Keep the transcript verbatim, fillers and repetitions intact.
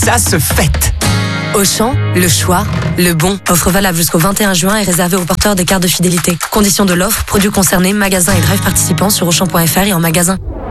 ça se fête. Auchan, le choix, le bon. Offre valable jusqu'au vingt et un juin et réservée aux porteurs des cartes de fidélité. Conditions de l'offre, produits concernés, magasins et drive participants sur auchan point f r et en magasin.